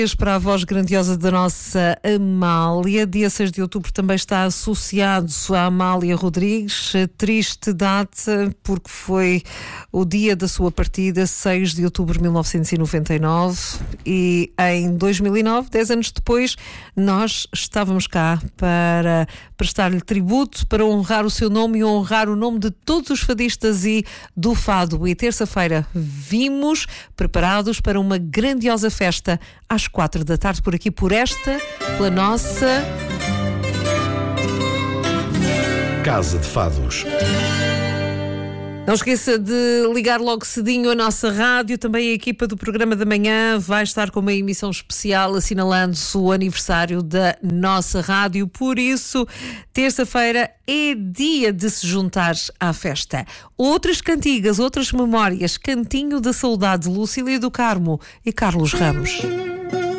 Para a voz grandiosa da nossa Amália. Dia 6 de outubro também está associado a Amália Rodrigues. Triste data porque foi o dia da sua partida, 6 de outubro de 1999, e em 2009, 10 anos depois, nós estávamos cá para prestar-lhe tributo, para honrar o seu nome e honrar o nome de todos os fadistas e do fado. E terça-feira vimos preparados para uma grandiosa festa às 4 da tarde, por aqui, pela nossa Casa de Fados. Não esqueça de ligar logo cedinho a nossa rádio. Também a equipa do programa da manhã vai estar com uma emissão especial assinalando o aniversário da nossa rádio. Por isso, terça-feira é dia de se juntar à festa. Outras cantigas, outras memórias. Cantinho da Saudade, Lucília do Carmo e Carlos Ramos.